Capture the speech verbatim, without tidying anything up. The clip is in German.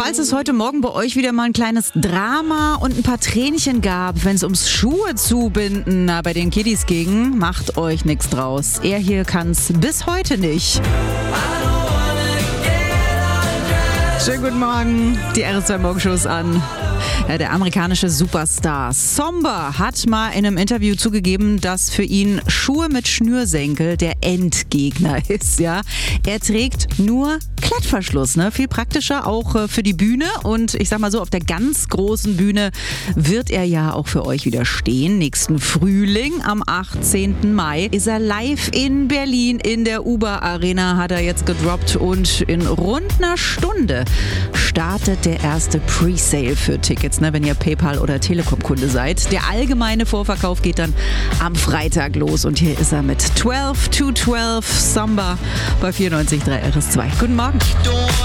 falls es heute Morgen bei euch wieder mal ein kleines Drama und ein paar Tränchen gab, wenn es ums Schuhe zubinden na, bei den Kiddies ging, macht euch nichts draus. Er hier kann's bis heute nicht. Schönen guten Morgen, die R S zwei Morgenshows an. Ja, der amerikanische Superstar Somber hat mal in einem Interview zugegeben, dass für ihn Schuhe mit Schnürsenkel der Endgegner ist. Ja, er trägt nur Klettverschluss, ne? Viel praktischer auch äh, für die Bühne. Und ich sag mal so, auf der ganz großen Bühne wird er ja auch für euch wieder stehen. Nächsten Frühling, am achtzehnten Mai, ist er live in Berlin in der Uber Arena, hat er jetzt gedroppt. Und in rund einer Stunde startet der erste Presale für Tickets, ne, wenn ihr PayPal oder Telekom-Kunde seid. Der allgemeine Vorverkauf geht dann am Freitag los und hier ist er mit zwölf to zwölf Somber bei vierundneunzig Komma drei R S zwei. Guten Morgen.